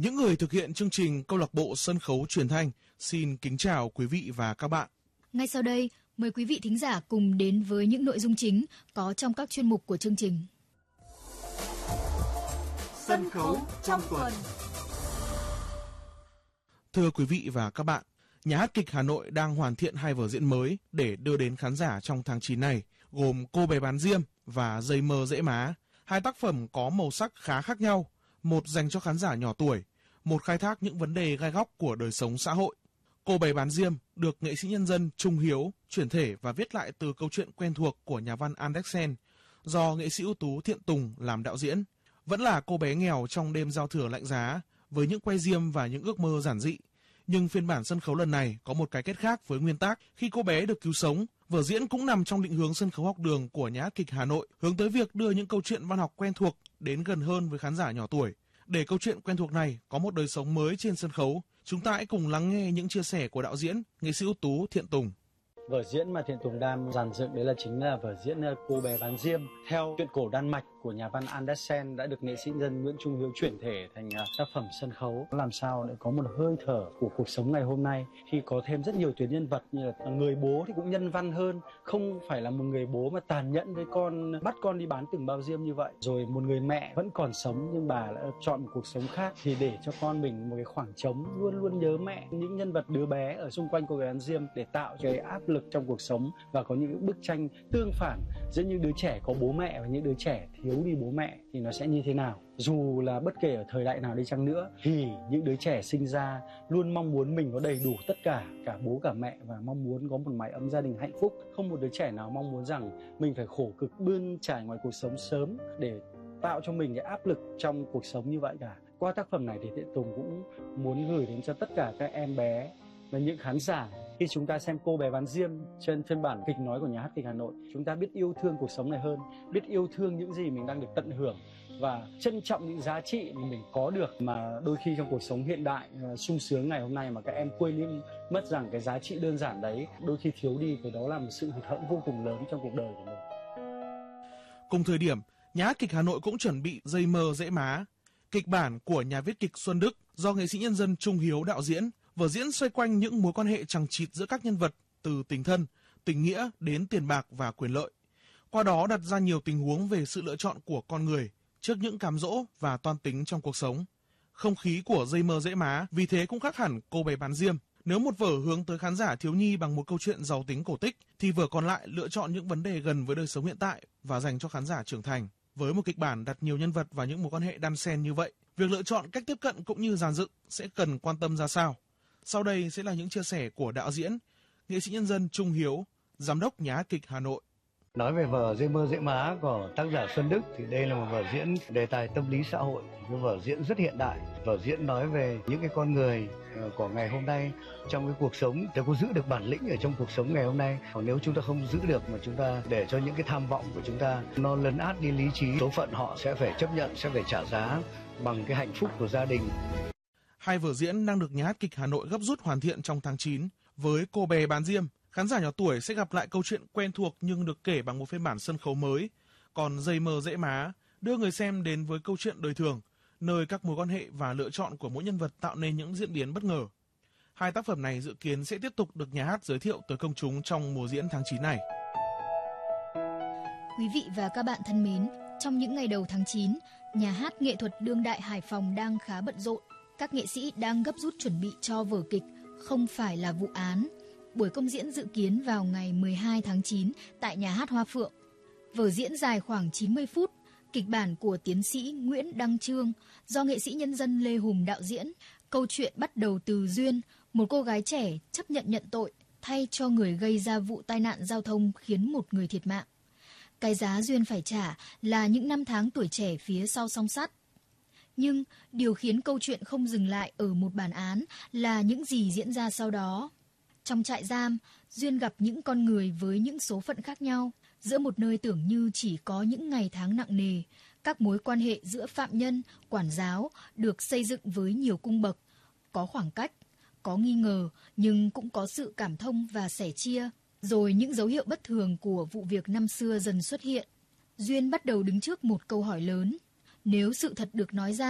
Những người thực hiện chương trình câu lạc bộ sân khấu truyền thanh xin kính chào quý vị và các bạn. Ngay sau đây, mời quý vị thính giả cùng đến với những nội dung chính có trong các chuyên mục của chương trình. Sân khấu trong tuần. Thưa quý vị và các bạn, Nhà hát kịch Hà Nội đang hoàn thiện 2 vở diễn mới để đưa đến khán giả trong tháng 9 này, gồm Cô bé bán diêm và Dây mơ dễ má. 2 tác phẩm có màu sắc khá khác nhau, một dành cho khán giả nhỏ tuổi, một khai thác những vấn đề gai góc của đời sống xã hội. Cô bé bán diêm được nghệ sĩ nhân dân Trung Hiếu chuyển thể và viết lại từ câu chuyện quen thuộc của nhà văn Andersen, do nghệ sĩ ưu tú Thiện Tùng làm đạo diễn. Vẫn là cô bé nghèo trong đêm giao thừa lạnh giá, với những que diêm và những ước mơ giản dị. Nhưng phiên bản sân khấu lần này có một cái kết khác với nguyên tác khi cô bé được cứu sống. Vở diễn cũng nằm trong định hướng sân khấu học đường của Nhà hát kịch Hà Nội, hướng tới việc đưa những câu chuyện văn học quen thuộc đến gần hơn với khán giả nhỏ tuổi. Để câu chuyện quen thuộc này có một đời sống mới trên sân khấu, chúng ta hãy cùng lắng nghe những chia sẻ của đạo diễn, nghệ sĩ ưu tú Thiện Tùng. Vở diễn mà Thiện Tùng đang dàn dựng đấy chính là vở diễn Cô bé bán diêm theo truyện cổ Đan Mạch của nhà văn Andersen, đã được nghệ sĩ nhân Nguyễn Trung Hiếu chuyển thể thành tác phẩm sân khấu. Làm sao để có một hơi thở của cuộc sống ngày hôm nay khi có thêm rất nhiều tuyến nhân vật, như là người bố thì cũng nhân văn hơn, không phải là một người bố mà tàn nhẫn với con, bắt con đi bán từng bao diêm như vậy. Rồi một người mẹ vẫn còn sống nhưng bà đã chọn một cuộc sống khác, thì để cho con mình một cái khoảng trống, luôn luôn nhớ mẹ. Những nhân vật đứa bé ở xung quanh cô bé bán diêm để tạo cái áp lực trong cuộc sống, và có những bức tranh tương phản giữa những đứa trẻ có bố mẹ và những đứa trẻ thiếu đi bố mẹ thì nó sẽ như thế nào. Dù là bất kể ở thời đại nào đi chăng nữa thì những đứa trẻ sinh ra luôn mong muốn mình có đầy đủ tất cả bố cả mẹ, và mong muốn có một mái ấm gia đình hạnh phúc. Không một đứa trẻ nào mong muốn rằng mình phải khổ cực bươn trải ngoài cuộc sống sớm để tạo cho mình cái áp lực trong cuộc sống như vậy cả. Qua tác phẩm này thì Thiện Tùng cũng muốn gửi đến cho tất cả các em bé và những khán giả, khi chúng ta xem Cô bé bán diêm trên phiên bản kịch nói của Nhà hát kịch Hà Nội, chúng ta biết yêu thương cuộc sống này hơn, biết yêu thương những gì mình đang được tận hưởng và trân trọng những giá trị mà mình có được, mà đôi khi trong cuộc sống hiện đại sung sướng ngày hôm nay mà các em quên đi mất rằng cái giá trị đơn giản đấy đôi khi thiếu đi, thì đó là một sự hụt hẫng vô cùng lớn trong cuộc đời của mình. Cùng thời điểm, Nhà hát kịch Hà Nội cũng chuẩn bị Dây mơ dễ má, kịch bản của nhà viết kịch Xuân Đức do nghệ sĩ nhân dân Trung Hiếu đạo diễn. Vở diễn xoay quanh những mối quan hệ chằng chịt giữa các nhân vật, từ tình thân, tình nghĩa đến tiền bạc và quyền lợi. Qua đó đặt ra nhiều tình huống về sự lựa chọn của con người trước những cám dỗ và toan tính trong cuộc sống. Không khí của Dây mơ dễ má vì thế cũng khác hẳn Cô bé bán diêm. Nếu một vở hướng tới khán giả thiếu nhi bằng một câu chuyện giàu tính cổ tích, thì vở còn lại lựa chọn những vấn đề gần với đời sống hiện tại và dành cho khán giả trưởng thành. Với một kịch bản đặt nhiều nhân vật và những mối quan hệ đan xen như vậy, việc lựa chọn cách tiếp cận cũng như dàn dựng sẽ cần quan tâm ra sao. Sau đây sẽ là những chia sẻ của đạo diễn, nghệ sĩ nhân dân Trung Hiếu, giám đốc Nhà hát kịch Hà Nội. Nói về vở Dây mơ dễ má của tác giả Xuân Đức thì đây là một vở diễn đề tài tâm lý xã hội, một vở diễn rất hiện đại. Vở diễn nói về những cái con người của ngày hôm nay trong cái cuộc sống, để có giữ được bản lĩnh ở trong cuộc sống ngày hôm nay. Còn nếu chúng ta không giữ được mà chúng ta để cho những cái tham vọng của chúng ta nó lấn át đi lý trí, số phận họ sẽ phải chấp nhận, sẽ phải trả giá bằng cái hạnh phúc của gia đình. 2 vở diễn đang được Nhà hát kịch Hà Nội gấp rút hoàn thiện trong tháng 9. Với Cô bé bán diêm, khán giả nhỏ tuổi sẽ gặp lại câu chuyện quen thuộc nhưng được kể bằng một phiên bản sân khấu mới. Còn Dây mơ dễ má đưa người xem đến với câu chuyện đời thường, nơi các mối quan hệ và lựa chọn của mỗi nhân vật tạo nên những diễn biến bất ngờ. 2 tác phẩm này dự kiến sẽ tiếp tục được nhà hát giới thiệu tới công chúng trong mùa diễn tháng 9 này. Quý vị và các bạn thân mến, trong những ngày đầu tháng 9, Nhà hát nghệ thuật đương đại Hải Phòng đang khá bận rộn. Các nghệ sĩ đang gấp rút chuẩn bị cho vở kịch Không phải là vụ án. Buổi công diễn dự kiến vào ngày 12 tháng 9 tại Nhà hát Hoa Phượng. Vở diễn dài khoảng 90 phút, kịch bản của tiến sĩ Nguyễn Đăng Trương do nghệ sĩ nhân dân Lê Hùng đạo diễn. Câu chuyện bắt đầu từ Duyên, một cô gái trẻ chấp nhận tội thay cho người gây ra vụ tai nạn giao thông khiến một người thiệt mạng. Cái giá Duyên phải trả là những năm tháng tuổi trẻ phía sau song sắt. Nhưng điều khiến câu chuyện không dừng lại ở một bản án là những gì diễn ra sau đó. Trong trại giam, Duyên gặp những con người với những số phận khác nhau. Giữa một nơi tưởng như chỉ có những ngày tháng nặng nề, các mối quan hệ giữa phạm nhân, quản giáo được xây dựng với nhiều cung bậc. Có khoảng cách, có nghi ngờ, nhưng cũng có sự cảm thông và sẻ chia. Rồi những dấu hiệu bất thường của vụ việc năm xưa dần xuất hiện. Duyên bắt đầu đứng trước một câu hỏi lớn. Nếu sự thật được nói ra,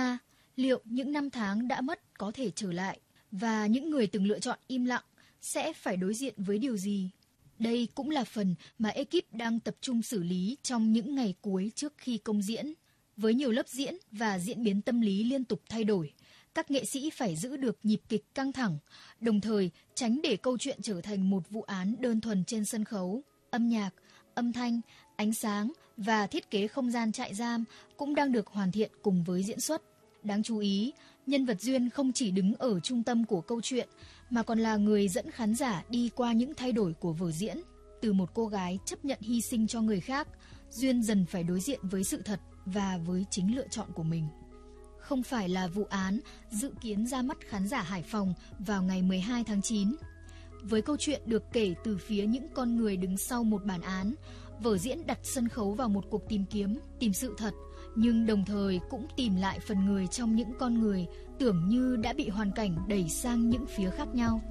Liệu những năm tháng đã mất có thể trở lại và những người từng lựa chọn im lặng sẽ phải đối diện với điều gì? Đây cũng là phần mà ekip đang tập trung xử lý trong những ngày cuối trước khi công diễn. Với nhiều lớp diễn và diễn biến tâm lý liên tục thay đổi, các nghệ sĩ phải giữ được nhịp kịch căng thẳng, đồng thời tránh để câu chuyện trở thành một vụ án đơn thuần trên sân khấu. Âm nhạc, âm thanh, ánh sáng và thiết kế không gian trại giam cũng đang được hoàn thiện cùng với diễn xuất. Đáng chú ý, nhân vật Duyên không chỉ đứng ở trung tâm của câu chuyện, mà còn là người dẫn khán giả đi qua những thay đổi của vở diễn. Từ một cô gái chấp nhận hy sinh cho người khác, Duyên dần phải đối diện với sự thật và với chính lựa chọn của mình. Không phải là vụ án dự kiến ra mắt khán giả Hải Phòng vào ngày 12 tháng 9. Với câu chuyện được kể từ phía những con người đứng sau một bản án, vở diễn đặt sân khấu vào một cuộc tìm kiếm, tìm sự thật, nhưng đồng thời cũng tìm lại phần người trong những con người tưởng như đã bị hoàn cảnh đẩy sang những phía khác nhau.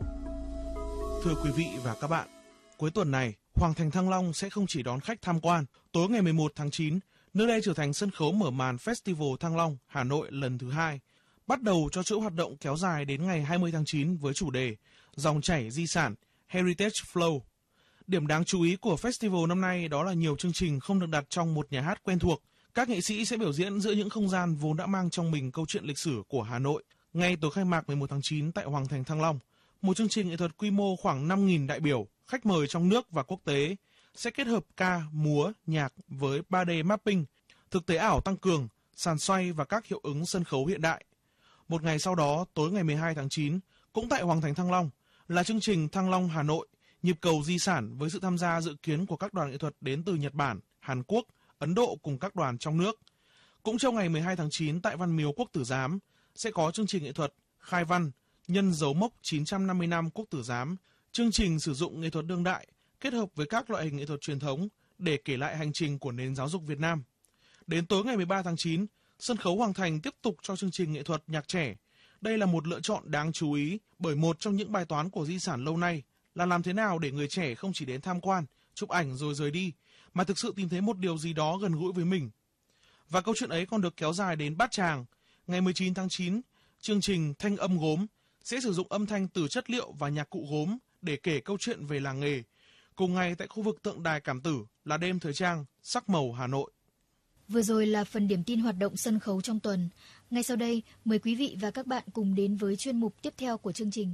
Thưa quý vị và các bạn, cuối tuần này, Hoàng thành Thăng Long sẽ không chỉ đón khách tham quan. Tối ngày 11 tháng 9, nơi đây trở thành sân khấu mở màn Festival Thăng Long Hà Nội lần thứ 2. Bắt đầu cho chuỗi hoạt động kéo dài đến ngày 20 tháng 9 với chủ đề Dòng chảy di sản Heritage Flow. Điểm đáng chú ý của festival năm nay đó là nhiều chương trình không được đặt trong một nhà hát quen thuộc. Các nghệ sĩ sẽ biểu diễn giữa những không gian vốn đã mang trong mình câu chuyện lịch sử của Hà Nội. Ngay tối khai mạc 11 tháng 9 tại Hoàng thành Thăng Long, một chương trình nghệ thuật quy mô khoảng 5.000 đại biểu, khách mời trong nước và quốc tế sẽ kết hợp ca, múa, nhạc với 3D mapping, thực tế ảo tăng cường, sàn xoay và các hiệu ứng sân khấu hiện đại. Một ngày sau đó, tối ngày 12 tháng 9, cũng tại Hoàng thành Thăng Long, là chương trình Thăng Long Hà Nội, nhịp cầu di sản với sự tham gia dự kiến của các đoàn nghệ thuật đến từ Nhật Bản, Hàn Quốc, Ấn Độ cùng các đoàn trong nước. Cũng trong ngày 12 tháng 9 tại Văn Miếu Quốc Tử Giám sẽ có chương trình nghệ thuật Khai Văn nhân dấu mốc 950 năm Quốc Tử Giám. Chương trình sử dụng nghệ thuật đương đại kết hợp với các loại hình nghệ thuật truyền thống để kể lại hành trình của nền giáo dục Việt Nam. Đến tối ngày 13 tháng 9, sân khấu Hoàng thành tiếp tục cho chương trình nghệ thuật nhạc trẻ. Đây là một lựa chọn đáng chú ý bởi một trong những bài toán của di sản lâu nay là làm thế nào để người trẻ không chỉ đến tham quan, chụp ảnh rồi rời đi, mà thực sự tìm thấy một điều gì đó gần gũi với mình. Và câu chuyện ấy còn được kéo dài đến Bát Tràng. Ngày 19 tháng 9, chương trình Thanh âm gốm sẽ sử dụng âm thanh từ chất liệu và nhạc cụ gốm để kể câu chuyện về làng nghề. Cùng ngày tại khu vực tượng đài Cảm Tử là đêm thời trang Sắc màu Hà Nội. Vừa rồi là phần điểm tin hoạt động sân khấu trong tuần. Ngay sau đây, mời quý vị và các bạn cùng đến với chuyên mục tiếp theo của chương trình.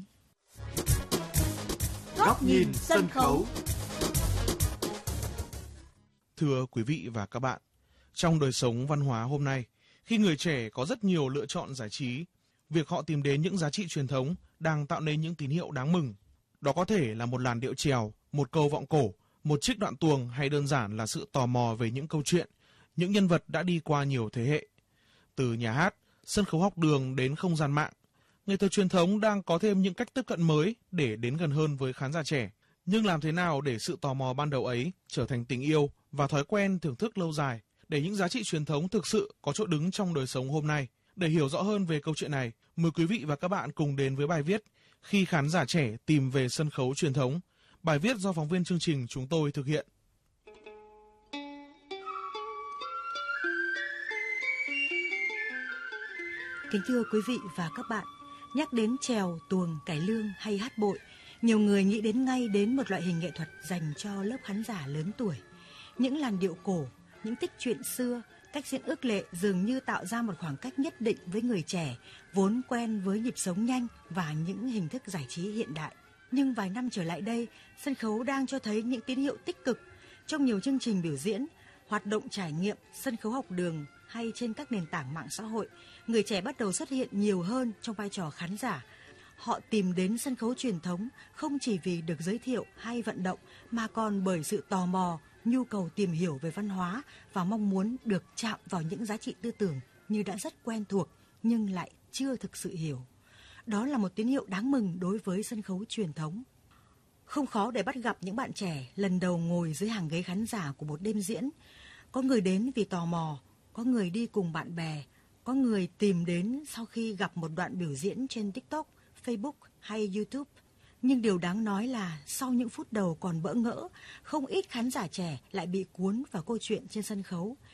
Góc nhìn sân khấu. Thưa quý vị và các bạn, trong đời sống văn hóa hôm nay, khi người trẻ có rất nhiều lựa chọn giải trí, việc họ tìm đến những giá trị truyền thống đang tạo nên những tín hiệu đáng mừng. Đó có thể là một làn điệu chèo, một câu vọng cổ, một trích đoạn tuồng hay đơn giản là sự tò mò về những câu chuyện, những nhân vật đã đi qua nhiều thế hệ. Từ nhà hát, sân khấu học đường đến không gian mạng, nghệ thuật truyền thống đang có thêm những cách tiếp cận mới để đến gần hơn với khán giả trẻ. Nhưng làm thế nào để sự tò mò ban đầu ấy trở thành tình yêu và thói quen thưởng thức lâu dài, để những giá trị truyền thống thực sự có chỗ đứng trong đời sống hôm nay? Để hiểu rõ hơn về câu chuyện này, mời quý vị và các bạn cùng đến với bài viết Khi khán giả trẻ tìm về sân khấu truyền thống. Bài viết do phóng viên chương trình chúng tôi thực hiện. Kính thưa quý vị và các bạn, nhắc đến chèo, tuồng, cải lương hay hát bội, nhiều người nghĩ đến ngay đến một loại hình nghệ thuật dành cho lớp khán giả lớn tuổi. Những làn điệu cổ, những tích truyện xưa, cách diễn ước lệ dường như tạo ra một khoảng cách nhất định với người trẻ, vốn quen với nhịp sống nhanh và những hình thức giải trí hiện đại. Nhưng vài năm trở lại đây, sân khấu đang cho thấy những tín hiệu tích cực. Trong nhiều chương trình biểu diễn, hoạt động trải nghiệm, sân khấu học đường hay trên các nền tảng mạng xã hội, người trẻ bắt đầu xuất hiện nhiều hơn trong vai trò khán giả. Họ tìm đến sân khấu truyền thống không chỉ vì được giới thiệu hay vận động, mà còn bởi sự tò mò, nhu cầu tìm hiểu về văn hóa và mong muốn được chạm vào những giá trị tư tưởng như đã rất quen thuộc nhưng lại chưa thực sự hiểu. Đó là một tín hiệu đáng mừng đối với sân khấu truyền thống. Không khó để bắt gặp những bạn trẻ lần đầu ngồi dưới hàng ghế khán giả của một đêm diễn. Có người đến vì tò mò, có người đi cùng bạn bè, có người tìm đến sau khi gặp một đoạn biểu diễn trên TikTok, Facebook hay YouTube. Nhưng điều đáng nói là sau những phút đầu còn bỡ ngỡ, không ít khán giả trẻ lại bị cuốn vào câu chuyện trên sân khấu.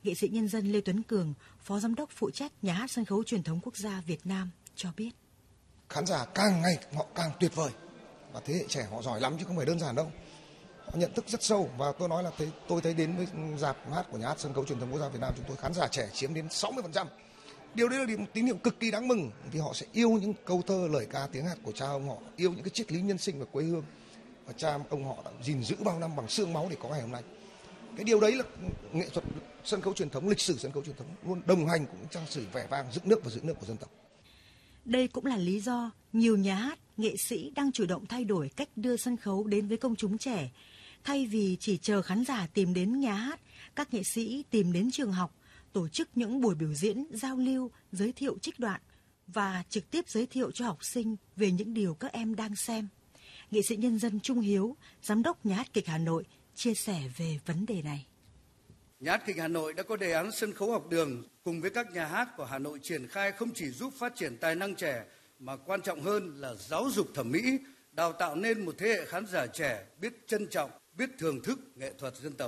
nghệ sĩ nhân dân Lê Tuấn Cường, Phó Giám đốc phụ trách Nhà hát Sân khấu Truyền thống Quốc gia Việt Nam cho biết. Khán giả càng ngày họ càng tuyệt vời và thế hệ trẻ họ giỏi lắm chứ không phải đơn giản đâu. Họ nhận thức rất sâu và tôi nói là tôi thấy đến với rạp hát của Nhà hát Sân khấu Truyền thống Quốc gia Việt Nam chúng tôi khán giả trẻ chiếm đến 60%. Điều đấy là tín hiệu cực kỳ đáng mừng vì họ sẽ yêu những câu thơ, lời ca, tiếng hát của cha ông họ, yêu những cái triết lý nhân sinh và quê hương và cha ông họ đã gìn giữ bao năm bằng xương máu để có ngày hôm nay. Cái điều đấy là nghệ thuật sân khấu truyền thống, lịch sử sân khấu truyền thống luôn đồng hành cùng trang sử vẻ vang dựng nước và giữ nước của dân tộc. Đây cũng là lý do nhiều nhà hát, nghệ sĩ đang chủ động thay đổi cách đưa sân khấu đến với công chúng trẻ. Thay vì chỉ chờ khán giả tìm đến nhà hát, các nghệ sĩ tìm đến trường học, tổ chức những buổi biểu diễn, giao lưu, giới thiệu trích đoạn và trực tiếp giới thiệu cho học sinh về những điều các em đang xem. Nghệ sĩ nhân dân Trung Hiếu, Giám đốc Nhà hát kịch Hà Nội, chia sẻ về vấn đề này. Nhà hát kịch Hà Nội đã có đề án sân khấu học đường cùng với các nhà hát của Hà Nội triển khai không chỉ giúp phát triển tài năng trẻ mà quan trọng hơn là giáo dục thẩm mỹ, đào tạo nên một thế hệ khán giả trẻ biết trân trọng, biết thưởng thức nghệ thuật dân tộc.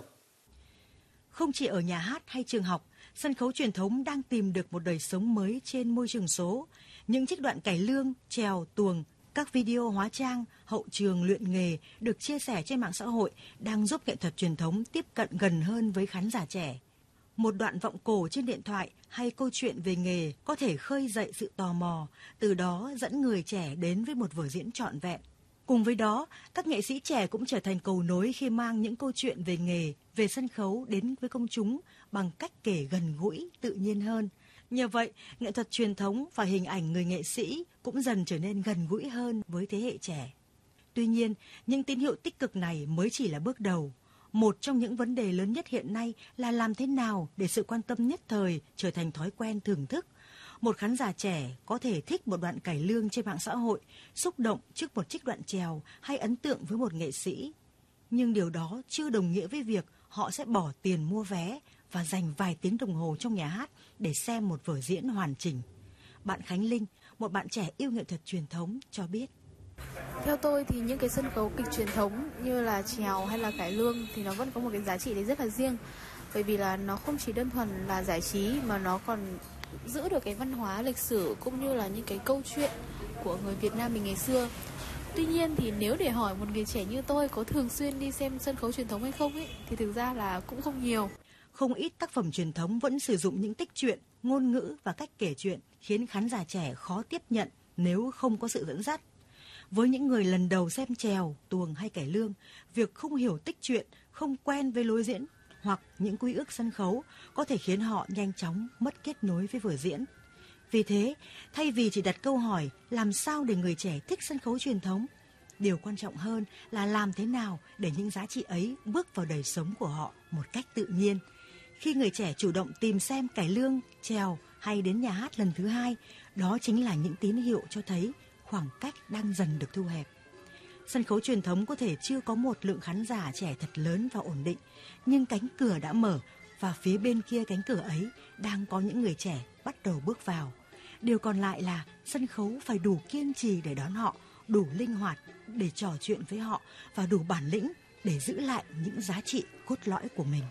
Không chỉ ở nhà hát hay trường học, sân khấu truyền thống đang tìm được một đời sống mới trên môi trường số. Những trích đoạn cải lương, chèo, tuồng, các video hóa trang, hậu trường luyện nghề được chia sẻ trên mạng xã hội đang giúp nghệ thuật truyền thống tiếp cận gần hơn với khán giả trẻ. Một đoạn vọng cổ trên điện thoại hay câu chuyện về nghề có thể khơi dậy sự tò mò, từ đó dẫn người trẻ đến với một vở diễn trọn vẹn. Cùng với đó, các nghệ sĩ trẻ cũng trở thành cầu nối khi mang những câu chuyện về nghề, về sân khấu đến với công chúng bằng cách kể gần gũi, tự nhiên hơn. Nhờ vậy, nghệ thuật truyền thống và hình ảnh người nghệ sĩ cũng dần trở nên gần gũi hơn với thế hệ trẻ. Tuy nhiên, những tín hiệu tích cực này mới chỉ là bước đầu. Một trong những vấn đề lớn nhất hiện nay là làm thế nào để sự quan tâm nhất thời trở thành thói quen thưởng thức. Một khán giả trẻ có thể thích một đoạn cải lương trên mạng xã hội, xúc động trước một trích đoạn chèo hay ấn tượng với một nghệ sĩ. Nhưng điều đó chưa đồng nghĩa với việc họ sẽ bỏ tiền mua vé và dành vài tiếng đồng hồ trong nhà hát để xem một vở diễn hoàn chỉnh. Bạn Khánh Linh, một bạn trẻ yêu nghệ thuật truyền thống, cho biết. Theo tôi thì những cái sân khấu kịch truyền thống như là chèo hay là cải lương thì nó vẫn có một cái giá trị đấy rất là riêng. Bởi vì là nó không chỉ đơn thuần là giải trí mà nó còn giữ được cái văn hóa lịch sử cũng như là những cái câu chuyện của người Việt Nam mình ngày xưa. Tuy nhiên thì nếu để hỏi một người trẻ như tôi có thường xuyên đi xem sân khấu truyền thống hay không ấy, thì thực ra là cũng không nhiều. Không ít tác phẩm truyền thống vẫn sử dụng những tích truyện, ngôn ngữ và cách kể chuyện khiến khán giả trẻ khó tiếp nhận nếu không có sự dẫn dắt. Với những người lần đầu xem chèo, tuồng hay cải lương, việc không hiểu tích truyện, không quen với lối diễn hoặc những quy ước sân khấu có thể khiến họ nhanh chóng mất kết nối với vở diễn. Vì thế, thay vì chỉ đặt câu hỏi làm sao để người trẻ thích sân khấu truyền thống, điều quan trọng hơn là làm thế nào để những giá trị ấy bước vào đời sống của họ một cách tự nhiên. Khi người trẻ chủ động tìm xem cải lương, chèo hay đến nhà hát lần thứ hai, đó chính là những tín hiệu cho thấy khoảng cách đang dần được thu hẹp. Sân khấu truyền thống có thể chưa có một lượng khán giả trẻ thật lớn và ổn định, nhưng cánh cửa đã mở và phía bên kia cánh cửa ấy đang có những người trẻ bắt đầu bước vào. Điều còn lại là sân khấu phải đủ kiên trì để đón họ, đủ linh hoạt để trò chuyện với họ và đủ bản lĩnh để giữ lại những giá trị cốt lõi của mình.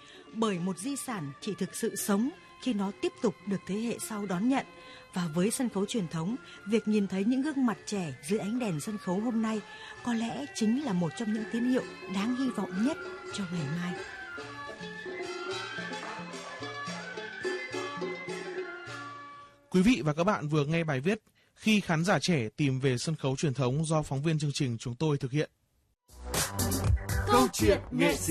Bởi một di sản chỉ thực sự sống khi nó tiếp tục được thế hệ sau đón nhận. Và với sân khấu truyền thống, việc nhìn thấy những gương mặt trẻ dưới ánh đèn sân khấu hôm nay có lẽ chính là một trong những tín hiệu đáng hy vọng nhất cho ngày mai. Quý vị và các bạn vừa nghe bài viết Khi khán giả trẻ tìm về sân khấu truyền thống do phóng viên chương trình chúng tôi thực hiện. Câu chuyện nghệ sĩ.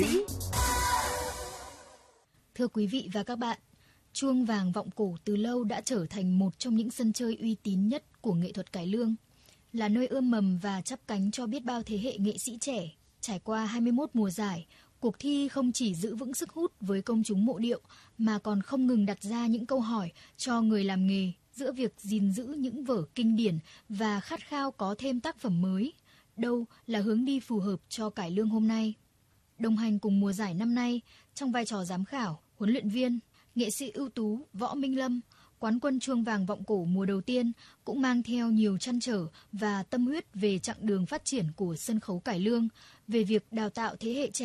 Thưa quý vị và các bạn, chuông vàng vọng cổ từ lâu đã trở thành một trong những sân chơi uy tín nhất của nghệ thuật cải lương, là nơi ươm mầm và chắp cánh cho biết bao thế hệ nghệ sĩ trẻ. Trải qua 21 mùa giải, cuộc thi không chỉ giữ vững sức hút với công chúng mộ điệu mà còn không ngừng đặt ra những câu hỏi cho người làm nghề giữa việc gìn giữ những vở kinh điển và khát khao có thêm tác phẩm mới. Đâu là hướng đi phù hợp cho cải lương hôm nay? Đồng hành cùng mùa giải năm nay, trong vai trò giám khảo, huấn luyện viên, nghệ sĩ ưu tú Võ Minh Lâm, quán quân chuông vàng vọng cổ mùa đầu tiên, cũng mang theo nhiều trăn trở và tâm huyết về chặng đường phát triển của sân khấu cải lương, về việc đào tạo thế hệ trẻ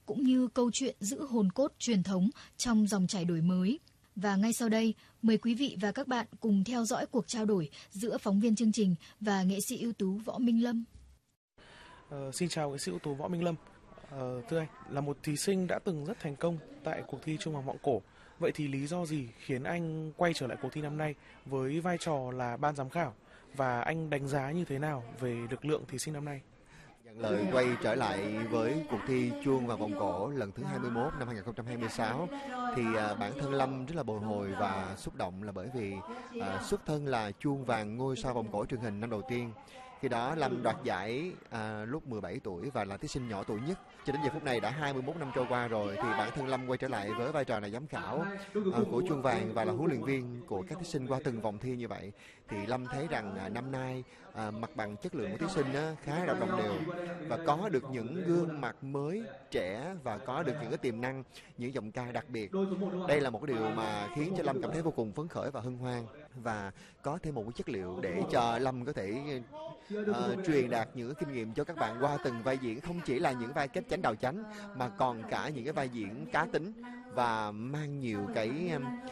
cũng như câu chuyện giữ hồn cốt truyền thống trong dòng chảy đổi mới. Và ngay sau đây, mời quý vị và các bạn cùng theo dõi cuộc trao đổi giữa phóng viên chương trình và nghệ sĩ ưu tú Võ Minh Lâm. Xin chào nghệ sĩ ưu tú Võ Minh Lâm. Thưa anh, là một thí sinh đã từng rất thành công tại cuộc thi Trung Hoàng Vọng Cổ. Vậy thì lý do gì khiến anh quay trở lại cuộc thi năm nay với vai trò là ban giám khảo? Và anh đánh giá như thế nào về lực lượng thí sinh năm nay? Nhận lời quay trở lại với cuộc thi Chuông Vàng Vọng Cổ lần thứ 21 năm 2026 thì bản thân Lâm rất là bồi hồi và xúc động, là bởi vì xuất thân là chuông vàng ngôi sao vòng cổ truyền hình năm đầu tiên. Khi đó Lâm đoạt giải lúc 17 tuổi và là thí sinh nhỏ tuổi nhất. Cho đến giờ phút này đã 21 năm trôi qua rồi thì bản thân Lâm quay trở lại với vai trò là giám khảo của chuông vàng và là huấn luyện viên của các thí sinh qua từng vòng thi như vậy. Thì Lâm thấy rằng năm nay mặt bằng chất lượng của thí sinh khá là đồng đều và có được những gương mặt mới trẻ và có được những cái tiềm năng, những giọng ca đặc biệt. Đây là một cái điều mà khiến cho Lâm cảm thấy vô cùng phấn khởi và hân hoan, và có thêm một cái chất liệu để cho Lâm có thể truyền đạt những kinh nghiệm cho các bạn qua từng vai diễn, không chỉ là những vai kết chánh đào chánh mà còn cả những cái vai diễn cá tính và mang nhiều cái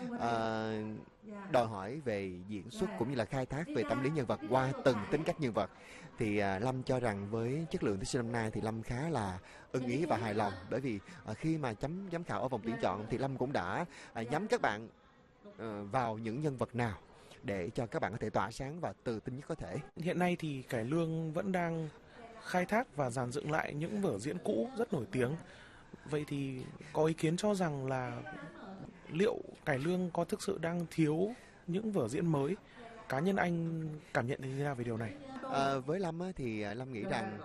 đòi hỏi về diễn xuất cũng như là khai thác về tâm lý nhân vật qua từng tính cách nhân vật. Thì Lâm cho rằng với chất lượng thí sinh năm nay thì Lâm khá là ưng ý và hài lòng, bởi vì khi mà chấm giám khảo ở vòng tuyển chọn thì Lâm cũng đã nhắm các bạn vào những nhân vật nào để cho các bạn có thể tỏa sáng và tự tin nhất có thể. Hiện nay thì cải lương vẫn đang khai thác và dàn dựng lại những vở diễn cũ rất nổi tiếng. Vậy thì có ý kiến cho rằng là liệu cải lương có thực sự đang thiếu những vở diễn mới? Cá nhân anh cảm nhận như thế nào về điều này? Với Lâm thì Lâm nghĩ rằng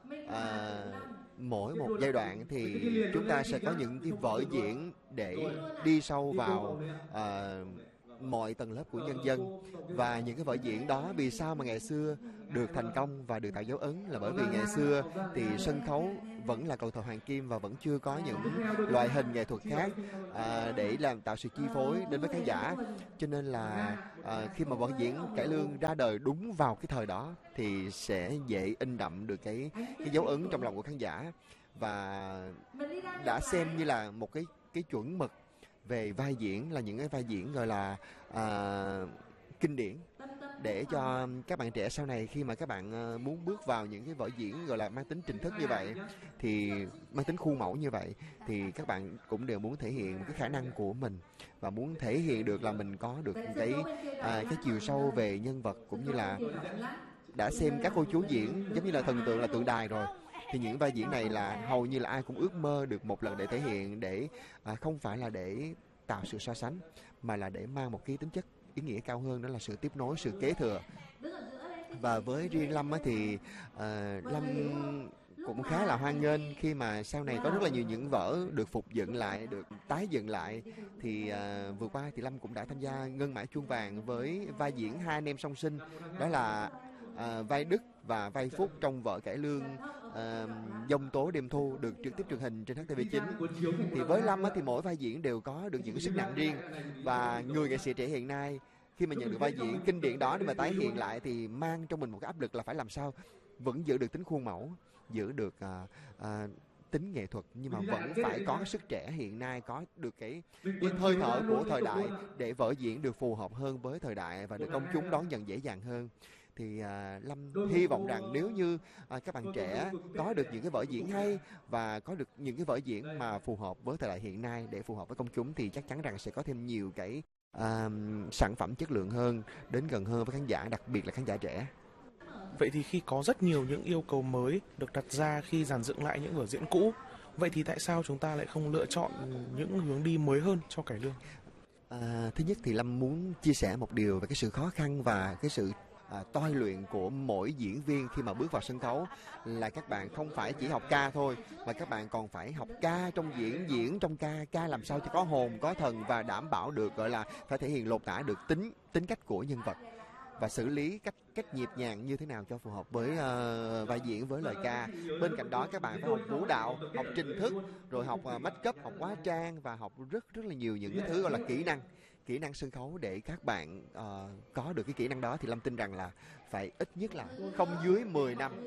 mỗi một giai đoạn thì chúng ta sẽ có những cái vở diễn để đi sâu vào mọi tầng lớp của nhân dân. Và những cái vở diễn đó vì sao mà ngày xưa được thành công và được tạo dấu ấn là bởi vì ngày xưa thì sân khấu vẫn là cầu thờ hoàng kim và vẫn chưa có những loại hình nghệ thuật khác để làm tạo sự chi phối đến với khán giả. Cho nên là khi mà vở diễn cải lương ra đời đúng vào cái thời đó thì sẽ dễ in đậm được cái dấu ấn trong lòng của khán giả, và đã xem như là một cái chuẩn mực về vai diễn, là những cái vai diễn gọi là kinh điển, để cho các bạn trẻ sau này khi mà các bạn muốn bước vào những cái vở diễn gọi là mang tính trình thức như vậy, thì mang tính khuôn mẫu như vậy, thì các bạn cũng đều muốn thể hiện cái khả năng của mình và muốn thể hiện được là mình có được cái chiều sâu về nhân vật, cũng như là đã xem các cô chú diễn giống như là thần tượng, là tượng đài rồi. Thì những vai diễn này là hầu như là ai cũng ước mơ được một lần để thể hiện, để không phải là để tạo sự so sánh mà là để mang một cái tính chất ý nghĩa cao hơn, đó là sự tiếp nối, sự kế thừa. Và với riêng Lâm thì Lâm cũng khá là hoan nghênh khi mà sau này có rất là nhiều những vở được phục dựng lại, được tái dựng lại. Thì vừa qua thì Lâm cũng đã tham gia Ngân Mãi Chuông Vàng với vai diễn hai anh em song sinh, đó là vai Đức và vai Phúc trong vở cải lương Dông Tố Đêm Thu được trực tiếp truyền hình trên HTV9. Thì với Lâm thì mỗi vai diễn đều có được những sức nặng riêng, và người nghệ sĩ trẻ hiện nay khi mà nhận được vai diễn kinh điển đó để mà tái hiện lại thì mang trong mình một cái áp lực là phải làm sao vẫn giữ được tính khuôn mẫu, giữ được tính nghệ thuật, nhưng mà vẫn phải có sức trẻ hiện nay, có được cái hơi thở của thời đại để vở diễn được phù hợp hơn với thời đại và được công chúng đón nhận dễ dàng hơn. Thì Lâm hy vọng rằng nếu như các bạn trẻ có được những cái vở diễn hay và có được những cái vở diễn mà phù hợp với thời đại hiện nay để phù hợp với công chúng, thì chắc chắn rằng sẽ có thêm nhiều cái sản phẩm chất lượng hơn, đến gần hơn với khán giả, đặc biệt là khán giả trẻ. Vậy thì khi có rất nhiều những yêu cầu mới được đặt ra khi dàn dựng lại những vở diễn cũ, vậy thì tại sao chúng ta lại không lựa chọn những hướng đi mới hơn cho cải lương? Thứ nhất thì Lâm muốn chia sẻ một điều về cái sự khó khăn và cái sự tôi luyện của mỗi diễn viên khi mà bước vào sân khấu, là các bạn không phải chỉ học ca thôi mà các bạn còn phải học ca trong diễn, diễn trong ca làm sao cho có hồn có thần và đảm bảo được gọi là phải thể hiện lột tả được tính cách của nhân vật và xử lý cách nhịp nhàng như thế nào cho phù hợp với vai diễn, với lời ca. Bên cạnh đó các bạn phải học vũ đạo, học trình thức, rồi học make up, học hóa trang và học rất là nhiều những cái thứ gọi là kỹ năng sân khấu. Để các bạn có được cái kỹ năng đó thì Lâm tin rằng là phải ít nhất là không dưới 10 năm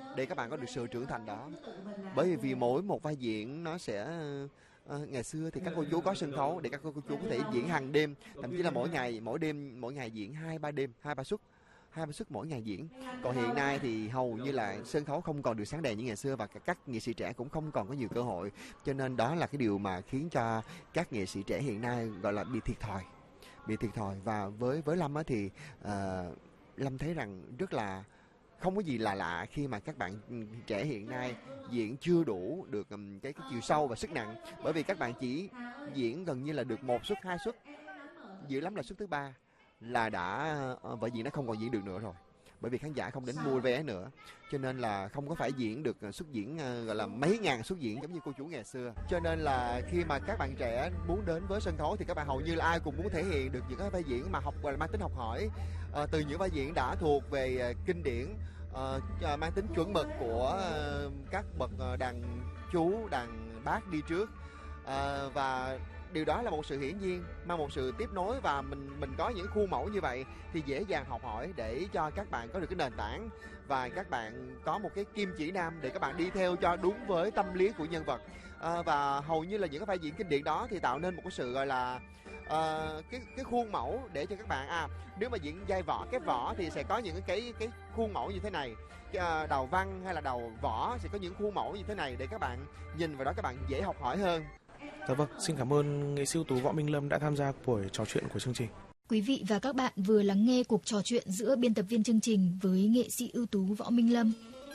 để các bạn có được sự trưởng thành đó. Bởi vì mỗi một vai diễn nó sẽ ngày xưa thì các cô chú có sân khấu để các cô chú có thể diễn hàng đêm, thậm chí là mỗi ngày diễn 2-3 đêm, 2-3 suất mỗi ngày diễn. Còn hiện nay thì hầu như là sân khấu không còn được sáng đèn như ngày xưa, và các nghệ sĩ trẻ cũng không còn có nhiều cơ hội, cho nên đó là cái điều mà khiến cho các nghệ sĩ trẻ hiện nay gọi là bị thiệt thòi. Và với Lâm á thì Lâm thấy rằng rất là không có gì là lạ khi mà các bạn trẻ hiện nay diễn chưa đủ được cái chiều sâu và sức nặng, bởi vì các bạn chỉ diễn gần như là được 1 suất, 2 suất, dữ lắm là suất thứ 3 là đã vở diễn nó không còn diễn được nữa rồi, bởi vì khán giả không đến mua vé nữa, cho nên là không có phải diễn được suất diễn gọi là mấy ngàn suất diễn giống như cô chú ngày xưa. Cho nên là khi mà các bạn trẻ muốn đến với sân khấu thì các bạn hầu như là ai cũng muốn thể hiện được những cái vai diễn mà gọi là mang tính học hỏi, từ những vai diễn đã thuộc về kinh điển, mang tính chuẩn mực của các bậc đàn chú, đàn bác đi trước, và điều đó là một sự hiển nhiên, mang một sự tiếp nối, và mình có những khuôn mẫu như vậy thì dễ dàng học hỏi để cho các bạn có được cái nền tảng, và các bạn có một cái kim chỉ nam để các bạn đi theo cho đúng với tâm lý của nhân vật. Và hầu như là những cái vai diễn kinh điển đó thì tạo nên một cái sự gọi là cái khuôn mẫu để cho các bạn nếu mà diễn vai võ, kép võ thì sẽ có những cái khuôn mẫu như thế này, đầu văn hay là đầu võ sẽ có những khuôn mẫu như thế này để các bạn nhìn vào đó các bạn dễ học hỏi hơn. Dạ vâng, xin cảm ơn nghệ sĩ ưu tú Võ Minh Lâm đã tham gia buổi trò chuyện của chương trình. Quý vị và các bạn vừa lắng nghe cuộc trò chuyện giữa biên tập viên chương trình với nghệ sĩ ưu tú Võ Minh Lâm.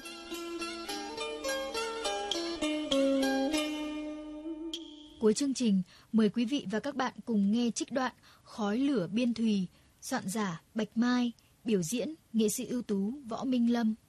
Cuối chương trình, mời quý vị và các bạn cùng nghe trích đoạn Khói lửa biên thùy, soạn giả Bạch Mai, biểu diễn nghệ sĩ ưu tú Võ Minh Lâm.